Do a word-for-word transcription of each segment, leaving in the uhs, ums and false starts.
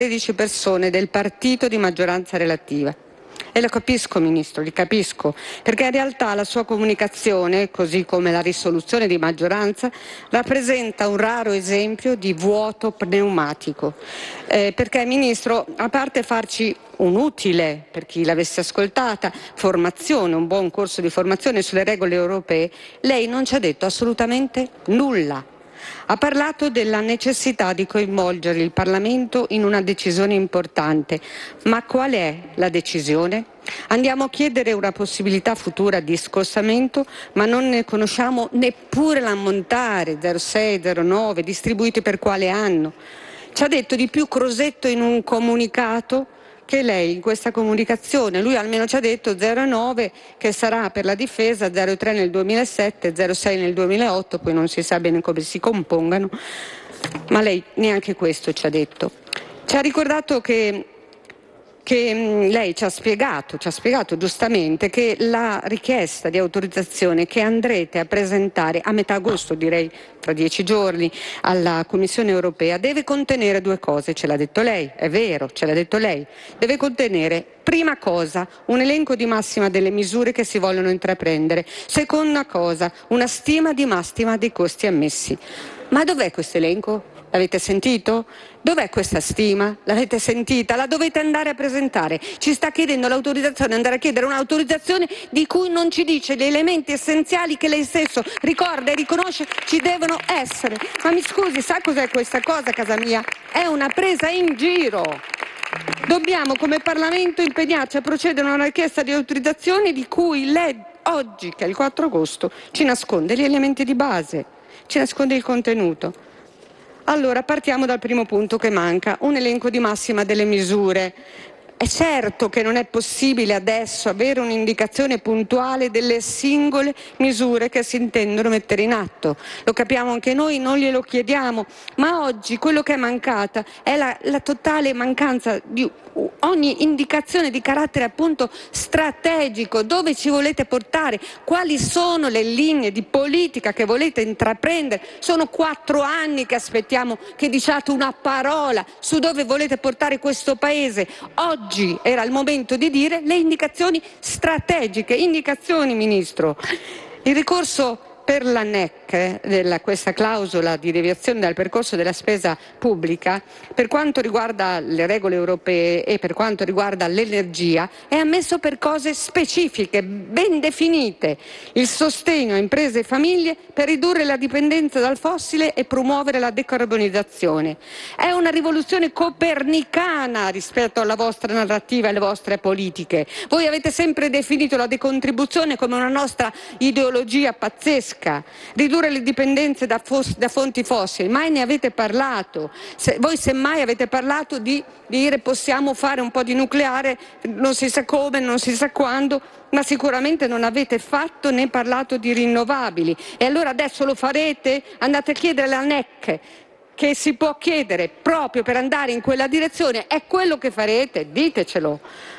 tredici persone del partito di maggioranza relativa. E lo capisco, Ministro, li capisco, perché in realtà la sua comunicazione, così come la risoluzione di maggioranza, rappresenta un raro esempio di vuoto pneumatico. Eh, perché, Ministro, a parte farci un utile, per chi l'avesse ascoltata, formazione, un buon corso di formazione sulle regole europee, lei non ci ha detto assolutamente nulla. Ha parlato della necessità di coinvolgere il Parlamento in una decisione importante. Ma qual è la decisione? Andiamo a chiedere una possibilità futura di scostamento, ma non ne conosciamo neppure l'ammontare, zero sei, zero nove, distribuiti per quale anno. Ci ha detto di più Crosetto in un comunicato che lei in questa comunicazione. Lui almeno ci ha detto zero nove che sarà per la difesa, zero tre nel duemilasette, zero sei nel duemilaotto, poi non si sa bene come si compongano, ma lei neanche questo ci ha detto. Ci ha ricordato che che lei ci ha spiegato, ci ha spiegato giustamente che la richiesta di autorizzazione che andrete a presentare a metà agosto, direi tra dieci giorni, alla Commissione europea deve contenere due cose, ce l'ha detto lei, è vero, ce l'ha detto lei, deve contenere, prima cosa, un elenco di massima delle misure che si vogliono intraprendere, seconda cosa, una stima di massima dei costi ammessi. Ma dov'è questo elenco? L'avete sentito? Dov'è questa stima? L'avete sentita? La dovete andare a presentare. Ci sta chiedendo l'autorizzazione, andare a chiedere un'autorizzazione di cui non ci dice gli elementi essenziali che lei stesso ricorda e riconosce ci devono essere. Ma mi scusi, sa cos'è questa cosa, casa mia? È una presa in giro. Dobbiamo come Parlamento impegnarci a procedere a una richiesta di autorizzazione di cui lei oggi, che è il quattro agosto, ci nasconde gli elementi di base, ci nasconde il contenuto. Allora, partiamo dal primo punto che manca, un elenco di massima delle misure. È certo che non è possibile adesso avere un'indicazione puntuale delle singole misure che si intendono mettere in atto. Lo capiamo anche noi, non glielo chiediamo, ma oggi quello che è mancata è la, la totale mancanza di ogni indicazione di carattere appunto strategico, dove ci volete portare, quali sono le linee di politica che volete intraprendere. Sono quattro anni che aspettiamo che diciate una parola su dove volete portare questo Paese. Oggi era il momento di dire le indicazioni strategiche, indicazioni, Ministro. Il ricorso per la N E C, della, questa clausola di deviazione dal percorso della spesa pubblica, per quanto riguarda le regole europee e per quanto riguarda l'energia, è ammesso per cose specifiche, ben definite. Il sostegno a imprese e famiglie per ridurre la dipendenza dal fossile e promuovere la decarbonizzazione. È una rivoluzione copernicana rispetto alla vostra narrativa e alle vostre politiche. Voi avete sempre definito la decontribuzione come una nostra ideologia pazzesca. Ridurre le dipendenze da, fos- da fonti fossili, mai ne avete parlato. Se, voi semmai avete parlato di, di dire possiamo fare un po' di nucleare, non si sa come, non si sa quando, ma sicuramente non avete fatto né parlato di rinnovabili. E allora adesso lo farete? Andate a chiedere alla N E C che si può chiedere proprio per andare in quella direzione. È quello che farete? Ditecelo.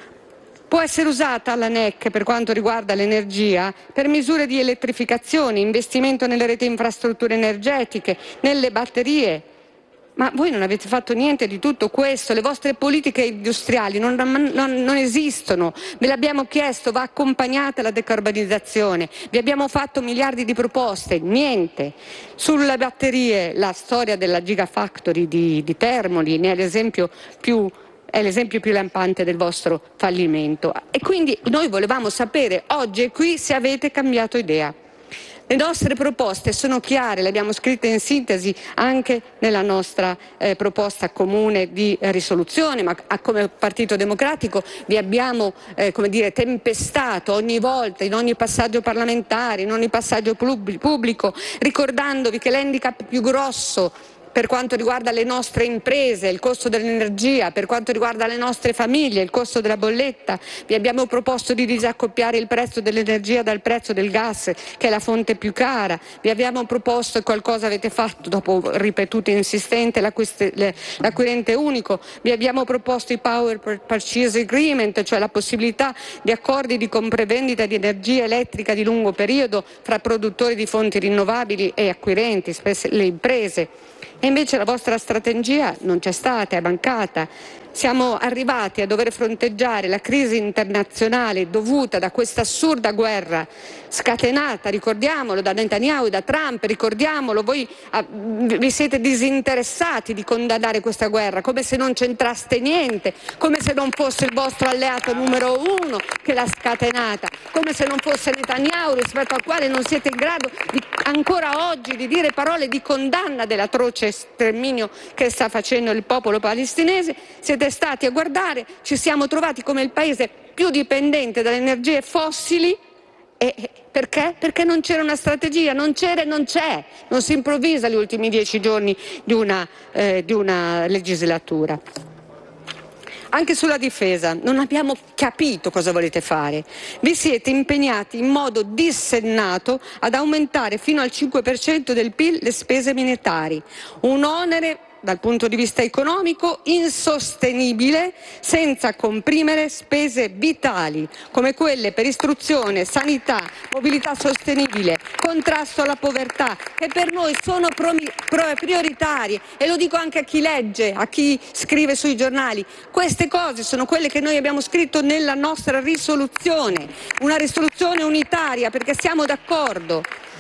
Può essere usata la N E C per quanto riguarda l'energia per misure di elettrificazione, investimento nelle reti infrastrutture energetiche, nelle batterie. Ma voi non avete fatto niente di tutto questo, le vostre politiche industriali non, non, non esistono, ve l'abbiamo chiesto, va accompagnata la decarbonizzazione, vi abbiamo fatto miliardi di proposte, niente. Sulle batterie la storia della Gigafactory di, di Termoli ne è l'esempio più è l'esempio più lampante del vostro fallimento. E quindi noi volevamo sapere oggi e qui se avete cambiato idea. Le nostre proposte sono chiare, le abbiamo scritte in sintesi anche nella nostra eh, proposta comune di eh, risoluzione, ma a, come Partito Democratico vi abbiamo eh, come dire, tempestato ogni volta, in ogni passaggio parlamentare, in ogni passaggio pubblico, ricordandovi che l'handicap più grosso per quanto riguarda le nostre imprese, il costo dell'energia, per quanto riguarda le nostre famiglie, il costo della bolletta. Vi abbiamo proposto di disaccoppiare il prezzo dell'energia dal prezzo del gas, che è la fonte più cara. Vi abbiamo proposto, e qualcosa avete fatto dopo ripetute insistenze, l'acquirente unico. Vi abbiamo proposto i Power Purchase Agreement, cioè la possibilità di accordi di compravendita di energia elettrica di lungo periodo fra produttori di fonti rinnovabili e acquirenti, le imprese. E invece la vostra strategia non c'è stata, è mancata. Siamo arrivati a dover fronteggiare la crisi internazionale dovuta da questa assurda guerra scatenata, ricordiamolo, da Netanyahu e da Trump, ricordiamolo, voi ah, vi siete disinteressati di condannare questa guerra, come se non c'entraste niente, come se non fosse il vostro alleato numero uno che l'ha scatenata, come se non fosse Netanyahu, rispetto al quale non siete in grado di, ancora oggi di dire parole di condanna dell'atroce sterminio che sta facendo il popolo palestinese. Siete stati a guardare, ci siamo trovati come il paese più dipendente dalle energie fossili. E perché? Perché non c'era una strategia, non c'era e non c'è, non si improvvisa gli ultimi dieci giorni di una, eh, di una legislatura. Anche sulla difesa non abbiamo capito cosa volete fare. Vi siete impegnati in modo dissennato ad aumentare fino al cinque per cento del P I L le spese militari, un onere dal punto di vista economico insostenibile, senza comprimere spese vitali come quelle per istruzione, sanità, mobilità sostenibile, contrasto alla povertà, che per noi sono prioritarie, e lo dico anche a chi legge, a chi scrive sui giornali. Queste cose sono quelle che noi abbiamo scritto nella nostra risoluzione, una risoluzione unitaria, perché siamo d'accordo.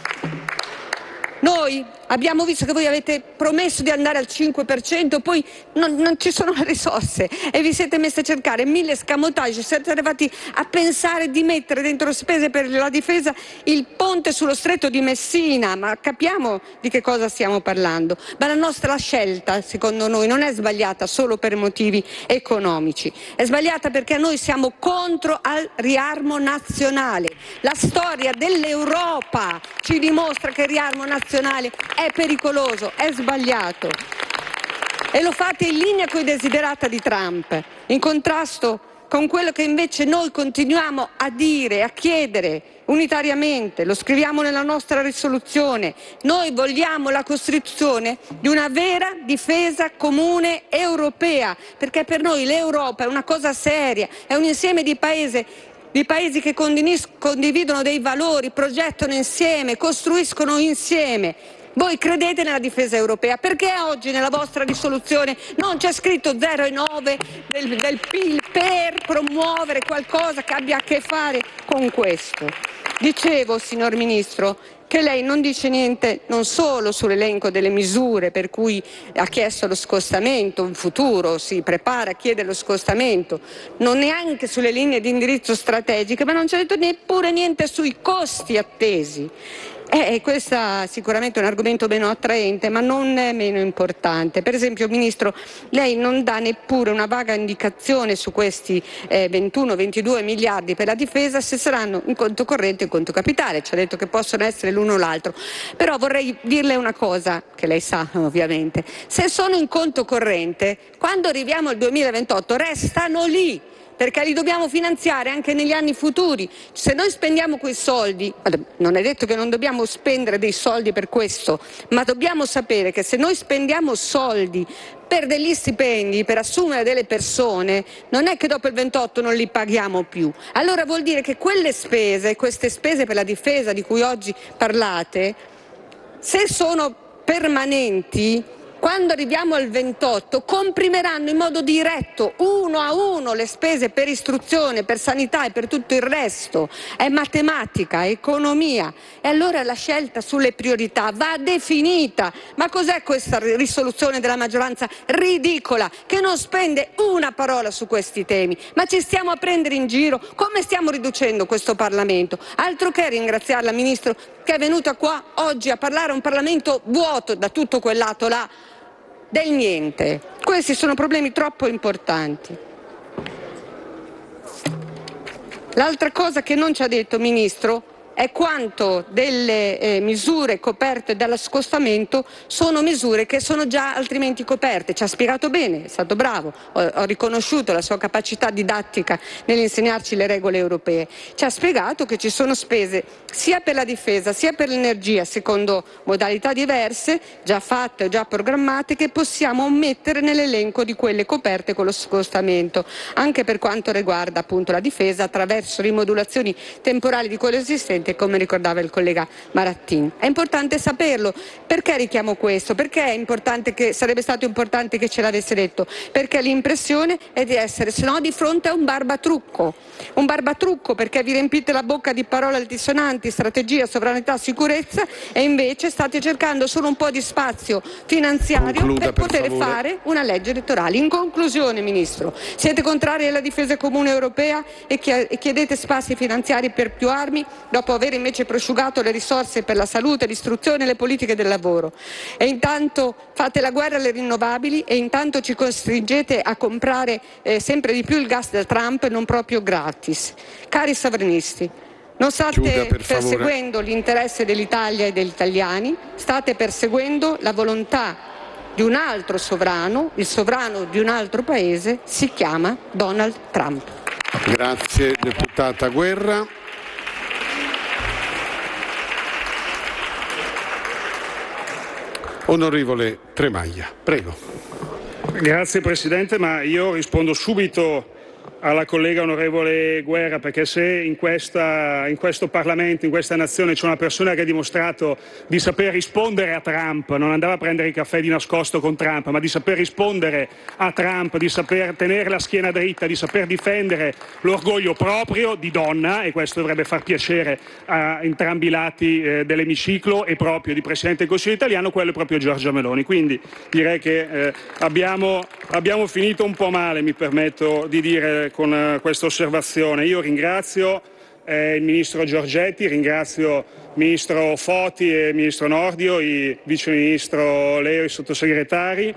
Noi abbiamo visto che voi avete promesso di andare al cinque per cento, poi non, non ci sono le risorse e vi siete messi a cercare mille scamotage, siete arrivati a pensare di mettere dentro spese per la difesa il ponte sullo stretto di Messina, ma capiamo di che cosa stiamo parlando. Ma la nostra scelta, secondo noi, non è sbagliata solo per motivi economici, è sbagliata perché noi siamo contro al riarmo nazionale. La storia dell'Europa ci dimostra che il riarmo nazionale è pericoloso, è sbagliato, e lo fate in linea con i desiderata di Trump, in contrasto con quello che invece noi continuiamo a dire, a chiedere unitariamente. Lo scriviamo nella nostra risoluzione: noi vogliamo la costruzione di una vera difesa comune europea, perché per noi l'Europa è una cosa seria, è un insieme di paesi di paesi che condividono dei valori, progettano insieme, costruiscono insieme. Voi credete nella difesa europea? Perché oggi nella vostra risoluzione non c'è scritto zero virgola nove del, del P I L per promuovere qualcosa che abbia a che fare con questo? Dicevo, signor Ministro, che lei non dice niente non solo sull'elenco delle misure per cui ha chiesto lo scostamento, in futuro si prepara a chiedere lo scostamento, non neanche sulle linee di indirizzo strategiche, ma non ci ha detto neppure niente sui costi attesi. Eh, questo sicuramente è un argomento meno attraente, ma non è meno importante. Per esempio, Ministro, lei non dà neppure una vaga indicazione su questi eh, ventuno ventidue miliardi per la difesa, se saranno in conto corrente o in conto capitale. Ci ha detto che possono essere l'uno o l'altro. Però vorrei dirle una cosa, che lei sa ovviamente: se sono in conto corrente, quando arriviamo al duemilaventotto restano lì, perché li dobbiamo finanziare anche negli anni futuri. Se noi spendiamo quei soldi, non è detto che non dobbiamo spendere dei soldi per questo, ma dobbiamo sapere che se noi spendiamo soldi per degli stipendi, per assumere delle persone, non è che dopo il ventotto non li paghiamo più. Allora vuol dire che quelle spese, queste spese per la difesa di cui oggi parlate, se sono permanenti, quando arriviamo al ventotto comprimeranno in modo diretto, uno a uno, le spese per istruzione, per sanità e per tutto il resto. È matematica, è economia. E allora la scelta sulle priorità va definita. Ma cos'è questa risoluzione della maggioranza ridicola, che non spende una parola su questi temi? Ma ci stiamo a prendere in giro? Come stiamo riducendo questo Parlamento? Altro che ringraziarla, Ministro, che è venuta qua oggi a parlare a un Parlamento vuoto da tutto quel lato là del niente. Questi sono problemi troppo importanti. L'altra cosa che non ci ha detto, Ministro, è quanto delle eh, misure coperte dallo scostamento sono misure che sono già altrimenti coperte. Ci ha spiegato bene, è stato bravo, ho, ho riconosciuto la sua capacità didattica nell'insegnarci le regole europee. Ci ha spiegato che ci sono spese sia per la difesa sia per l'energia, secondo modalità diverse, già fatte o già programmate, che possiamo mettere nell'elenco di quelle coperte con lo scostamento, anche per quanto riguarda appunto la difesa, attraverso rimodulazioni temporali di quelle esistenti giustamente, come ricordava il collega Marattin. È importante saperlo. Perché richiamo questo? Perché è importante che, sarebbe stato importante che ce l'avesse detto? Perché l'impressione è di essere, se no, di fronte a un barbatrucco. Un barbatrucco perché vi riempite la bocca di parole altisonanti, strategia, sovranità, sicurezza, e invece state cercando solo un po' di spazio finanziario Concluda, per, per poter favore. fare una legge elettorale. In conclusione, Ministro, siete contrari alla difesa comune europea e chiedete spazi finanziari per più armi, dopo aver invece prosciugato le risorse per la salute, l'istruzione e le politiche del lavoro. E intanto fate la guerra alle rinnovabili e intanto ci costringete a comprare eh, sempre di più il gas da Trump, non proprio gratis. Cari sovranisti, non state Chiuda, per perseguendo l'interesse dell'Italia e degli italiani, state perseguendo la volontà di un altro sovrano, il sovrano di un altro paese, si chiama Donald Trump. Grazie, deputata Guerra. Onorevole Tremaglia, prego. Grazie Presidente, ma io rispondo subito alla collega onorevole Guerra, perché se in, questa, in questo Parlamento, in questa nazione c'è una persona che ha dimostrato di saper rispondere a Trump, non andava a prendere il caffè di nascosto con Trump, ma di saper rispondere a Trump, di saper tenere la schiena dritta, di saper difendere l'orgoglio proprio di donna, e questo dovrebbe far piacere a entrambi i lati eh, dell'emiciclo, e proprio di Presidente del Consiglio italiano, quello è proprio Giorgia Meloni. Quindi direi che eh, abbiamo, abbiamo finito un po' male, mi permetto di dire, con uh, questa osservazione. Io ringrazio eh, il Ministro Giorgetti, ringrazio il Ministro Foti e il Ministro Nordio, il Vice Ministro Leo e i sottosegretari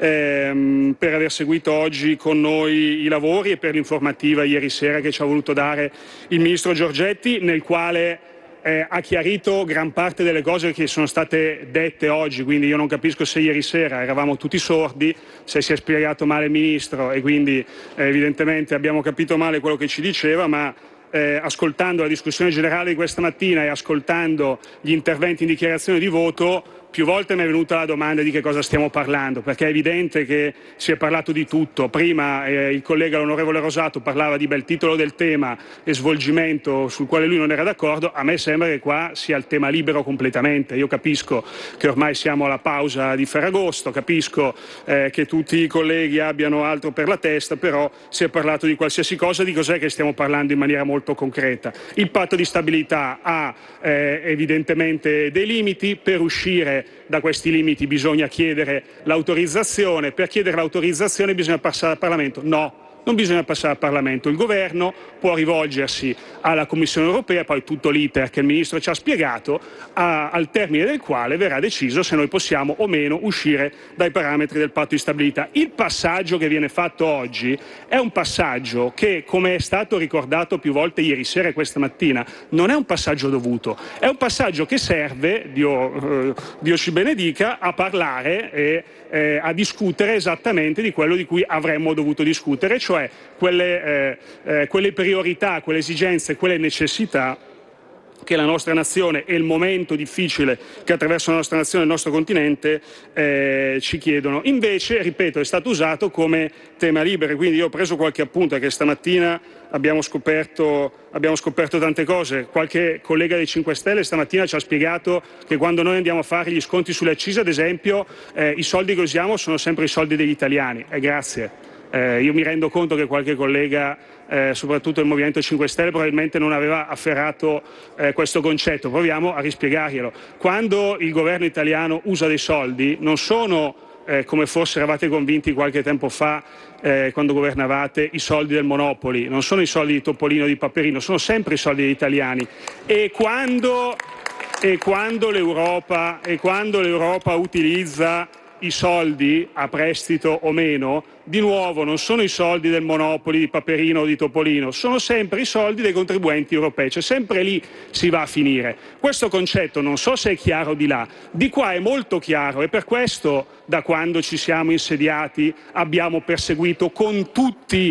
ehm, per aver seguito oggi con noi i lavori e per l'informativa ieri sera che ci ha voluto dare il Ministro Giorgetti, nel quale Eh, ha chiarito gran parte delle cose che sono state dette oggi, quindi io non capisco se ieri sera eravamo tutti sordi, se si è spiegato male il Ministro e quindi eh, evidentemente abbiamo capito male quello che ci diceva, ma eh, ascoltando la discussione generale di questa mattina e ascoltando gli interventi in dichiarazione di voto, più volte mi è venuta la domanda di che cosa stiamo parlando, perché è evidente che si è parlato di tutto. Prima eh, il collega l'onorevole Rosato parlava di bel titolo del tema e svolgimento sul quale lui non era d'accordo. A me sembra che qua sia il tema libero completamente. Io capisco che ormai siamo alla pausa di Ferragosto, capisco eh, che tutti i colleghi abbiano altro per la testa, però si è parlato di qualsiasi cosa. Di cos'è che stiamo parlando in maniera molto concreta? Il patto di stabilità ha eh, evidentemente dei limiti. Per uscire da questi limiti bisogna chiedere l'autorizzazione. Per chiedere l'autorizzazione bisogna passare al Parlamento? No. Non bisogna passare al Parlamento, il Governo può rivolgersi alla Commissione europea, poi tutto l'iter che il Ministro ci ha spiegato, a, al termine del quale verrà deciso se noi possiamo o meno uscire dai parametri del patto di stabilità. Il passaggio che viene fatto oggi è un passaggio che, come è stato ricordato più volte ieri sera e questa mattina, non è un passaggio dovuto, è un passaggio che serve, Dio, eh, Dio ci benedica, a parlare e eh, a discutere esattamente di quello di cui avremmo dovuto discutere, cioè quelle, eh, eh, quelle priorità, quelle esigenze, quelle necessità che la nostra nazione e il momento difficile che attraversa la nostra nazione e il nostro continente eh, ci chiedono. Invece, ripeto, è stato usato come tema libero, quindi io ho preso qualche appunto, perché stamattina abbiamo scoperto, abbiamo scoperto tante cose. Qualche collega dei cinque Stelle stamattina ci ha spiegato che quando noi andiamo a fare gli sconti sulle accise, ad esempio, eh, i soldi che usiamo sono sempre i soldi degli italiani. E eh, grazie. Eh, io mi rendo conto che qualche collega, eh, soprattutto del Movimento cinque Stelle, probabilmente non aveva afferrato eh, questo concetto. Proviamo a rispiegarglielo. Quando il governo italiano usa dei soldi, non sono, eh, come forse eravate convinti qualche tempo fa, eh, quando governavate, i soldi del Monopoli, non sono i soldi di Topolino o di Paperino, sono sempre i soldi degli italiani. E quando, e quando l'Europa, e quando l'Europa utilizza i soldi a prestito o meno, di nuovo non sono i soldi del Monopoli, di Paperino o di Topolino, sono sempre i soldi dei contribuenti europei, cioè sempre lì si va a finire. Questo concetto non so se è chiaro di là, di qua è molto chiaro, e per questo da quando ci siamo insediati abbiamo perseguito con tutti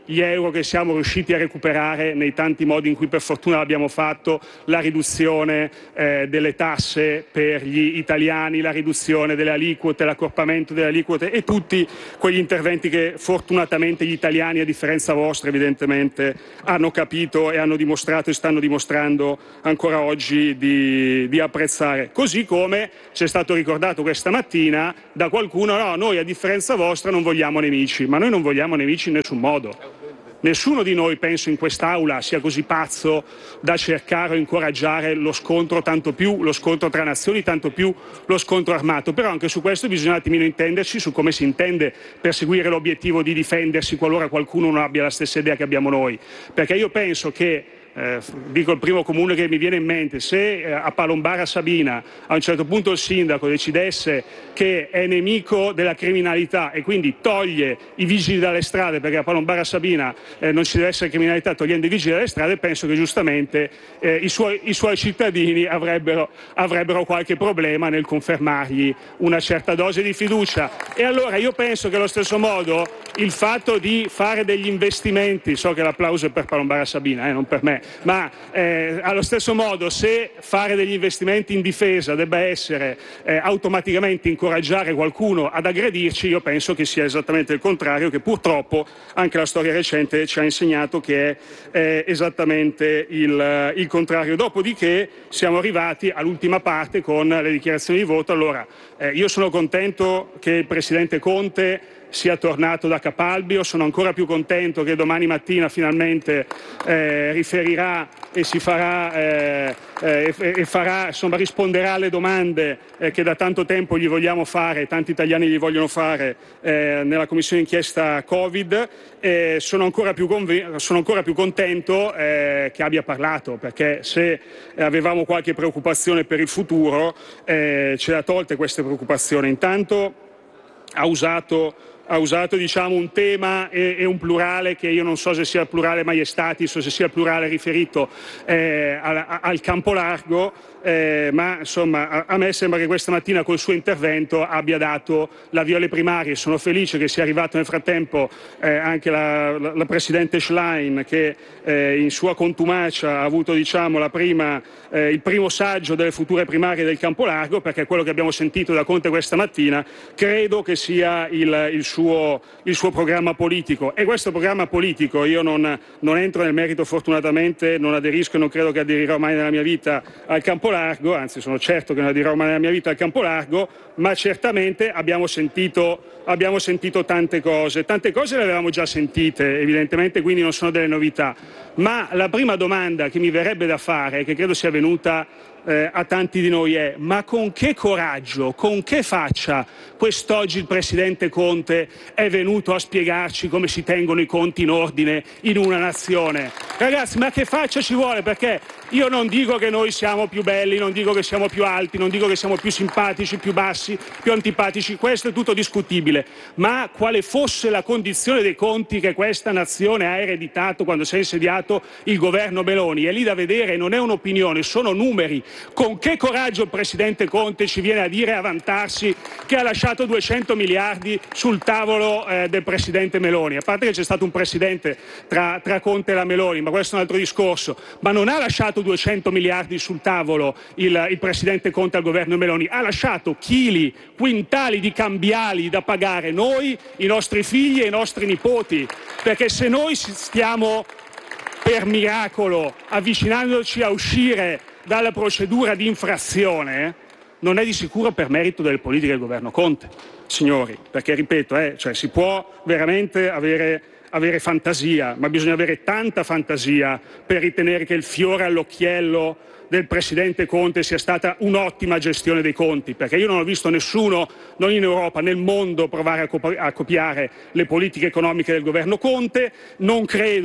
gli euro che siamo riusciti a recuperare nei tanti modi in cui per fortuna l'abbiamo fatto, la riduzione eh, delle tasse per gli italiani, la riduzione delle aliquote, l'accorpamento delle aliquote e tutti quegli interventi che fortunatamente gli italiani, a differenza vostra, evidentemente hanno capito e hanno dimostrato e stanno dimostrando ancora oggi di, di apprezzare. Così come ci è stato ricordato questa mattina da qualcuno: no, noi a differenza vostra non vogliamo nemici, ma noi non vogliamo nemici in nessun modo. Nessuno di noi, penso, in quest'Aula sia così pazzo da cercare o incoraggiare lo scontro, tanto più lo scontro tra nazioni, tanto più lo scontro armato. Però anche su questo bisogna un attimino intenderci su come si intende perseguire l'obiettivo di difendersi qualora qualcuno non abbia la stessa idea che abbiamo noi. Perché io penso che Eh, dico il primo comune che mi viene in mente: se eh, a Palombara Sabina a un certo punto il sindaco decidesse che è nemico della criminalità e quindi toglie i vigili dalle strade, perché a Palombara Sabina eh, non ci deve essere criminalità togliendo i vigili dalle strade, penso che giustamente eh, i, suoi, i suoi cittadini avrebbero, avrebbero qualche problema nel confermargli una certa dose di fiducia. E allora io penso che allo stesso modo il fatto di fare degli investimenti, so che l'applauso è per Palombara Sabina, eh, non per me, ma eh, allo stesso modo, se fare degli investimenti in difesa debba essere eh, automaticamente incoraggiare qualcuno ad aggredirci, io penso che sia esattamente il contrario, che purtroppo anche la storia recente ci ha insegnato che è eh, esattamente il, il contrario. Dopodiché siamo arrivati all'ultima parte con le dichiarazioni di voto. Allora, eh, io sono contento che il Presidente Conte sia tornato da Capalbio, sono ancora più contento che domani mattina finalmente eh, riferirà e si farà eh, eh, e farà, insomma, risponderà alle domande eh, che da tanto tempo gli vogliamo fare, tanti italiani gli vogliono fare eh, nella commissione inchiesta Covid. Eh, sono ancora più conv- sono ancora più contento eh, che abbia parlato, perché se avevamo qualche preoccupazione per il futuro eh, ce l'ha tolte queste preoccupazioni. Intanto ha usato ha usato diciamo un tema e, e un plurale che io non so se sia il plurale maiestatis o se sia il plurale riferito eh, al, al campo largo, eh, ma insomma a, a me sembra che questa mattina col suo intervento abbia dato l'avvio alle primarie. Sono felice che sia arrivato nel frattempo eh, anche la, la, la Presidente Schlein, che eh, in sua contumacia ha avuto diciamo la prima, eh, il primo saggio delle future primarie del campo largo, perché quello che abbiamo sentito da Conte questa mattina credo che sia il, il Suo, il suo programma politico. E questo programma politico, io non, non entro nel merito, fortunatamente non aderisco e non credo che aderirò mai nella mia vita al campo largo, anzi sono certo che non aderirò mai nella mia vita al campo largo, ma certamente abbiamo sentito, abbiamo sentito tante cose, tante cose le avevamo già sentite evidentemente, quindi non sono delle novità, ma la prima domanda che mi verrebbe da fare, che credo sia venuta Eh, a tanti di noi, è: ma con che coraggio, con che faccia quest'oggi il Presidente Conte è venuto a spiegarci come si tengono i conti in ordine in una nazione? Ragazzi, ma che faccia ci vuole? Perché io non dico che noi siamo più belli, non dico che siamo più alti, non dico che siamo più simpatici, più bassi, più antipatici, questo è tutto discutibile, ma quale fosse la condizione dei conti che questa nazione ha ereditato quando si è insediato il governo Meloni, è lì da vedere, non è un'opinione, sono numeri. Con che coraggio il Presidente Conte ci viene a dire, a vantarsi, che ha lasciato duecento miliardi sul tavolo eh, del Presidente Meloni? A parte che c'è stato un Presidente tra, tra Conte e la Meloni, ma questo è un altro discorso, ma non ha lasciato duecento miliardi sul tavolo il, il Presidente Conte al governo Meloni, ha lasciato chili, quintali di cambiali da pagare noi, i nostri figli e i nostri nipoti, perché se noi stiamo per miracolo avvicinandoci a uscire dalla procedura di infrazione, non è di sicuro per merito delle politiche del governo Conte, signori, perché ripeto, eh, cioè, si può veramente avere, avere fantasia, ma bisogna avere tanta fantasia per ritenere che il fiore all'occhiello del Presidente Conte sia stata un'ottima gestione dei conti, perché io non ho visto nessuno, non in Europa, nel mondo, provare a, cop- a copiare le politiche economiche del governo Conte. Non credo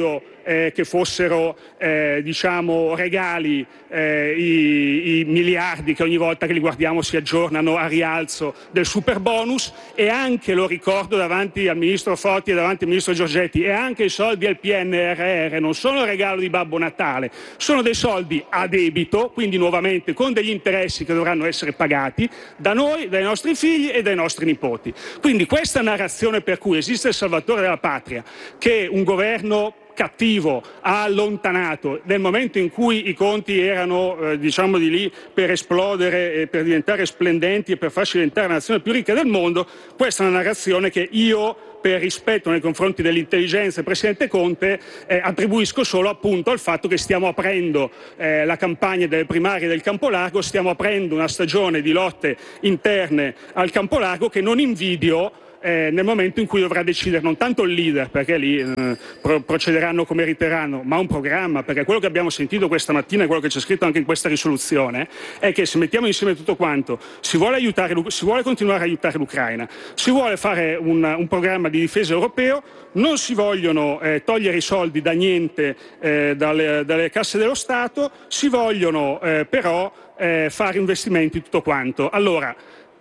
eh, che fossero eh, diciamo regali eh, i, i miliardi che ogni volta che li guardiamo si aggiornano a rialzo del super bonus, e anche, lo ricordo davanti al ministro Foti e davanti al ministro Giorgetti, e anche i soldi del P N R R non sono regalo di Babbo Natale, sono dei soldi a debito, quindi nuovamente con degli interessi che dovranno essere pagati da noi, dai nostri figli e dai nostri nipoti. Quindi questa narrazione per cui esiste il salvatore della patria, che un governo cattivo ha allontanato nel momento in cui i conti erano eh, diciamo di lì per esplodere e per diventare splendenti e per farci diventare la nazione più ricca del mondo, questa è una narrazione che io, per rispetto nei confronti dell'intelligenza del Presidente Conte, eh, attribuisco solo appunto al fatto che stiamo aprendo eh, la campagna delle primarie del Campo Largo, stiamo aprendo una stagione di lotte interne al Campo Largo che non invidio Eh, nel momento in cui dovrà decidere non tanto il leader, perché lì eh, pro- procederanno come riterranno, ma un programma, perché quello che abbiamo sentito questa mattina e quello che c'è scritto anche in questa risoluzione è che se mettiamo insieme tutto quanto, si vuole aiutare, si vuole continuare a aiutare l'Ucraina, si vuole fare un, un programma di difesa europeo, non si vogliono eh, togliere i soldi da niente eh, dalle, dalle casse dello Stato, si vogliono eh, però eh, fare investimenti tutto quanto. Allora,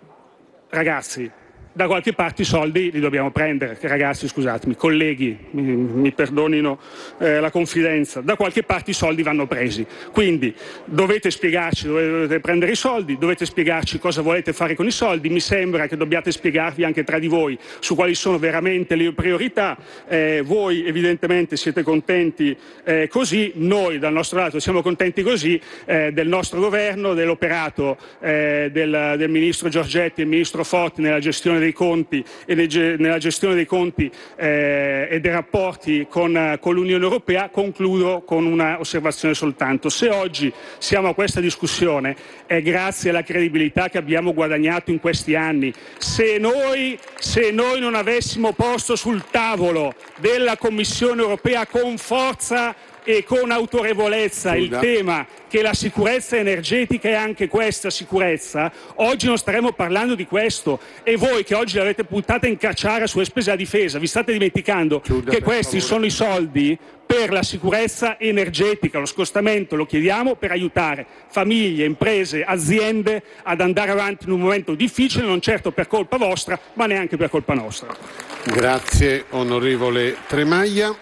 ragazzi, da qualche parte i soldi li dobbiamo prendere, ragazzi, scusatemi, colleghi, mi, mi perdonino eh, la confidenza, da qualche parte i soldi vanno presi, quindi dovete spiegarci dove dovete prendere i soldi, dovete spiegarci cosa volete fare con i soldi, mi sembra che dobbiate spiegarvi anche tra di voi su quali sono veramente le priorità, eh, voi evidentemente siete contenti eh, così, noi dal nostro lato siamo contenti così eh, del nostro governo, dell'operato eh, del, del ministro Giorgetti e del ministro Foti nella gestione dei conti e nella gestione dei conti eh, e dei rapporti con, con l'Unione Europea. Concludo con una osservazione soltanto: se oggi siamo a questa discussione è grazie alla credibilità che abbiamo guadagnato in questi anni. Se noi, se noi non avessimo posto sul tavolo della Commissione Europea con forza e con autorevolezza il tema che la sicurezza energetica è anche questa sicurezza, oggi non staremmo parlando di questo, e voi che oggi l'avete buttata in cacciara sulle spese della difesa vi state dimenticando Chiuda, che questi favore. sono i soldi per la sicurezza energetica. Lo scostamento lo chiediamo per aiutare famiglie, imprese, aziende ad andare avanti in un momento difficile, non certo per colpa vostra ma neanche per colpa nostra. Grazie onorevole Tremaglia.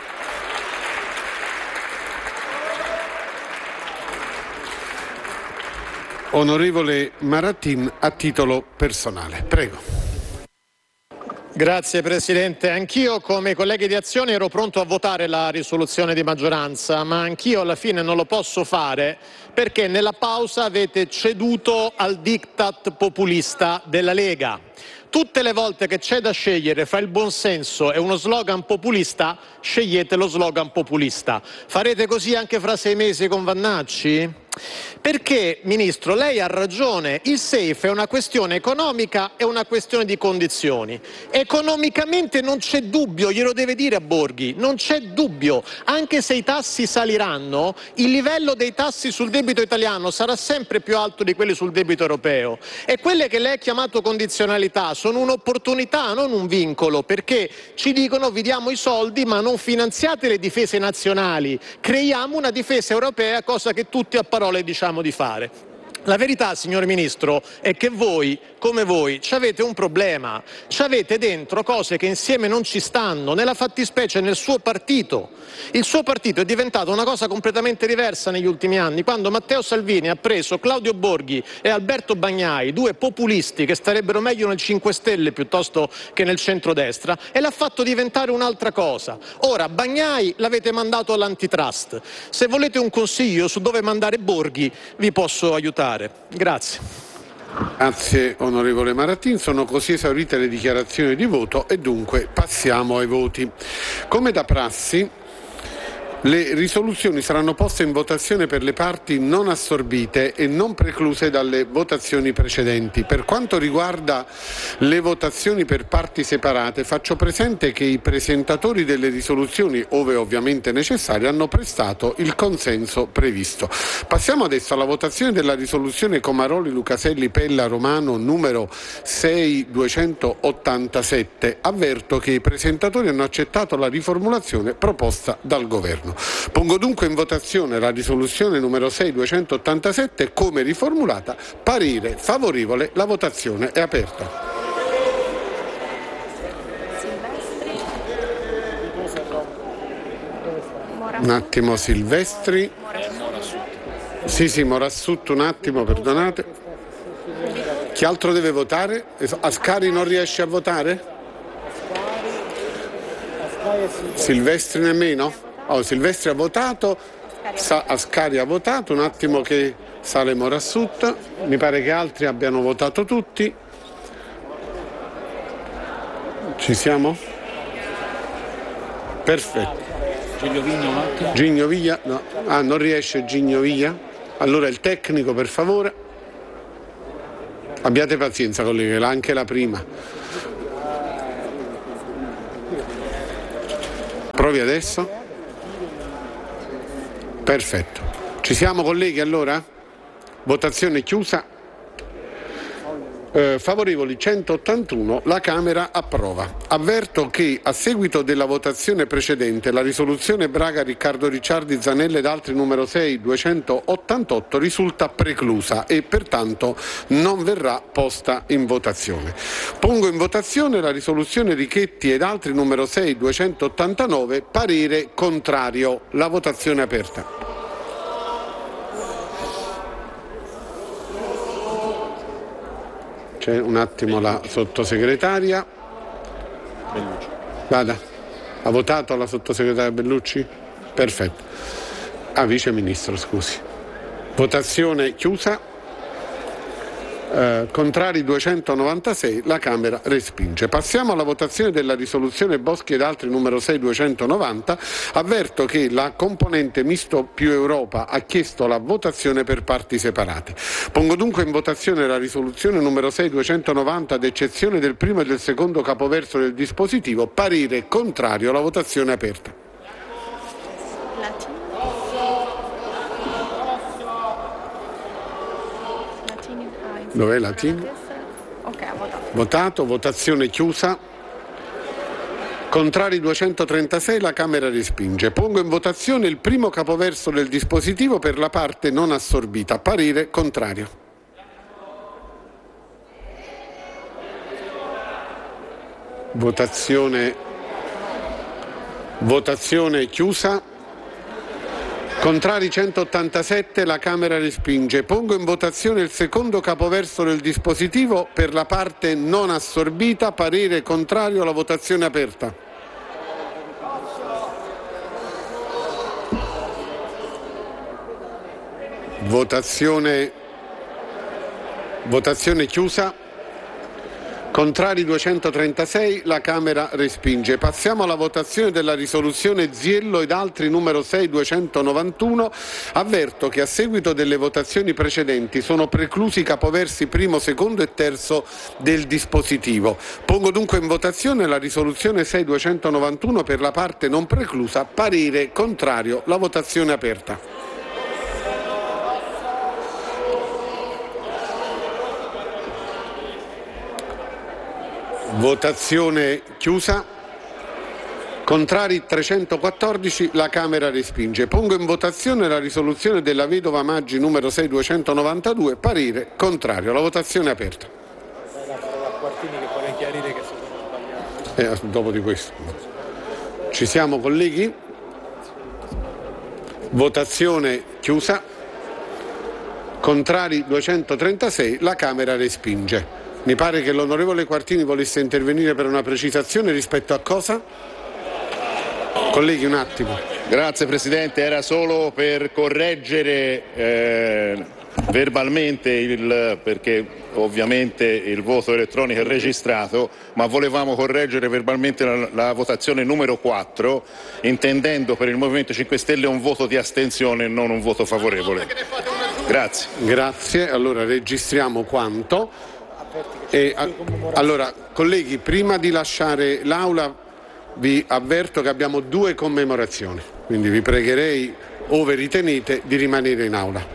Onorevole Marattin, a titolo personale. Prego. Grazie Presidente. Anch'io, come i colleghi di Azione, ero pronto a votare la risoluzione di maggioranza, ma anch'io alla fine non lo posso fare perché nella pausa avete ceduto al diktat populista della Lega. Tutte le volte che c'è da scegliere fra il buonsenso e uno slogan populista, scegliete lo slogan populista. Farete così anche fra sei mesi con Vannacci? Perché, Ministro, lei ha ragione, il safe è una questione economica e una questione di condizioni. Economicamente non c'è dubbio, glielo deve dire a Borghi, non c'è dubbio, anche se i tassi saliranno, il livello dei tassi sul debito italiano sarà sempre più alto di quelli sul debito europeo, e quelle che lei ha chiamato condizionalità sono un'opportunità, non un vincolo, perché ci dicono vi diamo i soldi ma non finanziate le difese nazionali, creiamo una difesa europea, cosa che tutti a parole diciamo di fare. La verità, signor Ministro, è che voi, come voi, ci avete un problema, ci avete dentro cose che insieme non ci stanno, nella fattispecie nel suo partito. Il suo partito è diventato una cosa completamente diversa negli ultimi anni, quando Matteo Salvini ha preso Claudio Borghi e Alberto Bagnai, due populisti che starebbero meglio nel cinque Stelle piuttosto che nel centrodestra, e l'ha fatto diventare un'altra cosa. Ora, Bagnai l'avete mandato all'antitrust. Se volete un consiglio su dove mandare Borghi, vi posso aiutare. Grazie. Grazie onorevole Marattin, sono così esaurite le dichiarazioni di voto e dunque passiamo ai voti. Come da prassi Le risoluzioni saranno poste in votazione per le parti non assorbite e non precluse dalle votazioni precedenti. Per quanto riguarda le votazioni per parti separate, faccio presente che i presentatori delle risoluzioni, ove ovviamente necessario, hanno prestato il consenso previsto. Passiamo adesso alla votazione della risoluzione Comaroli, Lucaselli, Pella, Romano numero sei duecentottantasette. Avverto che i presentatori hanno accettato la riformulazione proposta dal Governo. Pongo dunque in votazione la risoluzione numero sei duecentottantasette come riformulata. Parere favorevole. La votazione è aperta. Un attimo, Silvestri. Sì, sì, Morassutto, un attimo, perdonate. Chi altro deve votare? Ascari non riesce a votare? Silvestri nemmeno? Oh, Silvestri ha votato, Sa- Ascari ha votato, un attimo che sale Morassut, mi pare che altri abbiano votato tutti. Ci siamo? Perfetto. Gignoviglia? No. Ah, non riesce Gignoviglia? Allora il tecnico, per favore. Abbiate pazienza, colleghi, anche la prima. Provi adesso. Perfetto. Ci siamo, colleghi, allora? Votazione chiusa. Eh, favorevoli centottantuno, la Camera approva. Avverto che a seguito della votazione precedente la risoluzione Braga, Riccardo Ricciardi, Zanella ed altri numero sei duecentottantotto risulta preclusa e pertanto non verrà posta in votazione. Pongo in votazione la risoluzione Richetti ed altri numero sei duecentottantanove, parere contrario. La votazione è aperta. C'è un attimo la sottosegretaria. Bellucci. Vada. Ha votato la sottosegretaria Bellucci? Perfetto. Ah, vice ministro, scusi. Votazione chiusa. Eh, contrari duecentonovantasei, la Camera respinge. Passiamo alla votazione della risoluzione Boschi ed altri numero sei duecentonovanta. Avverto che la componente misto più Europa ha chiesto la votazione per parti separate. Pongo dunque in votazione la risoluzione numero sei duecentonovanta ad eccezione del primo e del secondo capoverso del dispositivo. Parere contrario. La votazione è aperta. Dov'è Latino? Ok, ha votato. Votato, votazione chiusa. Contrari duecentotrentasei, la Camera respinge. Pongo in votazione il primo capoverso del dispositivo per la parte non assorbita. Parere contrario. Votazione, votazione chiusa. Contrari centottantasette, la Camera respinge. Pongo in votazione il secondo capoverso del dispositivo per la parte non assorbita. Parere contrario. La votazione aperta. Votazione, votazione chiusa. Contrari duecentotrentasei, la Camera respinge. Passiamo alla votazione della risoluzione Ziello ed altri numero sei duecentonovantuno. Avverto che a seguito delle votazioni precedenti sono preclusi i capoversi primo, secondo e terzo del dispositivo. Pongo dunque in votazione la risoluzione sei duecentonovantuno per la parte non preclusa. Parere contrario. La votazione è aperta. Votazione chiusa. Contrari trecentoquattordici, la Camera respinge. Pongo in votazione la risoluzione della vedova Maggi numero sei duecentonovantadue. Parere contrario. La votazione è aperta. Eh, dopo di questo. Ci siamo, colleghi? Votazione chiusa. Contrari duecentotrentasei, la Camera respinge. Mi pare che l'onorevole Quartini volesse intervenire per una precisazione rispetto a cosa? Colleghi, un attimo. Grazie Presidente, era solo per correggere eh, verbalmente il, perché ovviamente il voto elettronico è registrato, ma volevamo correggere verbalmente la, la votazione numero quattro, intendendo per il Movimento cinque Stelle un voto di astensione e non un voto favorevole. Grazie. Grazie, allora registriamo quanto. E, a, allora, colleghi, prima di lasciare l'Aula vi avverto che abbiamo due commemorazioni, quindi vi pregherei, ove ritenete, di rimanere in Aula.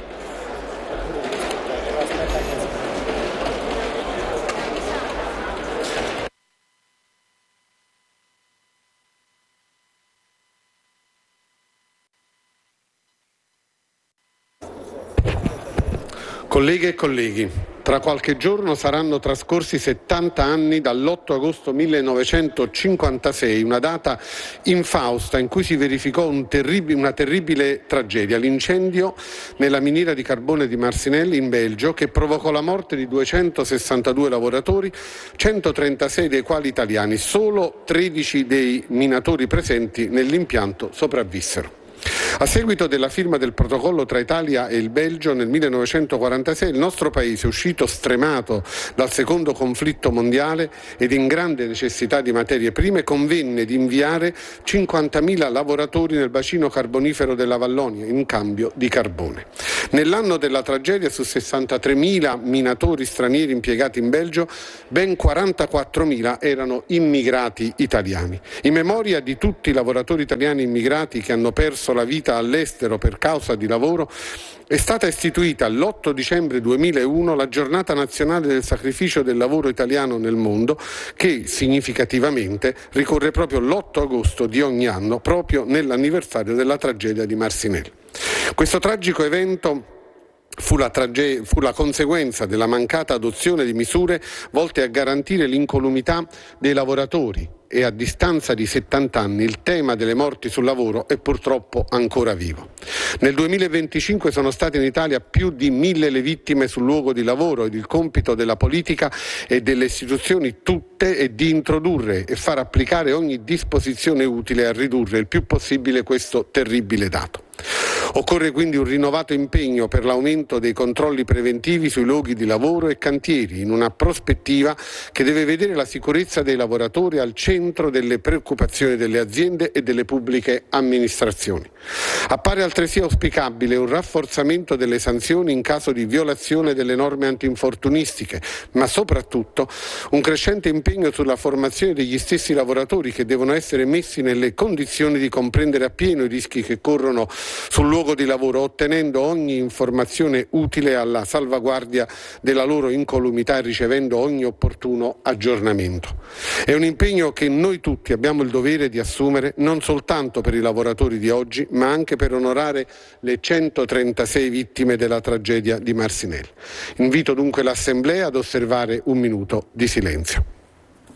Colleghe e colleghi, tra qualche giorno saranno trascorsi settanta anni dall'otto agosto millenovecentocinquantasei, una data infausta in cui si verificò un terrib- una terribile tragedia, l'incendio nella miniera di carbone di Marcinelle in Belgio, che provocò la morte di duecentosessantadue lavoratori, centotrentasei dei quali italiani. Solo tredici dei minatori presenti nell'impianto sopravvissero. A seguito della firma del protocollo tra Italia e il Belgio nel millenovecentoquarantasei, il nostro paese, uscito stremato dal secondo conflitto mondiale ed in grande necessità di materie prime, convenne di inviare cinquantamila lavoratori nel bacino carbonifero della Vallonia in cambio di carbone. Nell'anno della tragedia, su sessantatremila minatori stranieri impiegati in Belgio, ben quarantaquattromila erano immigrati italiani. In memoria di tutti i lavoratori italiani immigrati che hanno perso la vita all'estero per causa di lavoro, è stata istituita l'otto dicembre duemilauno la Giornata Nazionale del Sacrificio del Lavoro Italiano nel Mondo, che significativamente ricorre proprio l'otto agosto di ogni anno, proprio nell'anniversario della tragedia di Marcinelle. Questo tragico evento Fu la, trage- fu la conseguenza della mancata adozione di misure volte a garantire l'incolumità dei lavoratori, e a distanza di settanta anni il tema delle morti sul lavoro è purtroppo ancora vivo. Nel duemilaventicinque sono state in Italia più di mille le vittime sul luogo di lavoro, ed il compito della politica e delle istituzioni tutte è di introdurre e far applicare ogni disposizione utile a ridurre il più possibile questo terribile dato. Occorre quindi un rinnovato impegno per l'aumento dei controlli preventivi sui luoghi di lavoro e cantieri, in una prospettiva che deve vedere la sicurezza dei lavoratori al centro delle preoccupazioni delle aziende e delle pubbliche amministrazioni. Appare altresì auspicabile un rafforzamento delle sanzioni in caso di violazione delle norme antinfortunistiche, ma soprattutto un crescente impegno sulla formazione degli stessi lavoratori, che devono essere messi nelle condizioni di comprendere appieno i rischi che corrono sul luogo di lavoro, ottenendo ogni informazione utile alla salvaguardia della loro incolumità e ricevendo ogni opportuno aggiornamento. È un impegno che noi tutti abbiamo il dovere di assumere, non soltanto per i lavoratori di oggi, ma anche per onorare le centotrentasei vittime della tragedia di Marcinelle. Invito dunque l'Assemblea ad osservare un minuto di silenzio.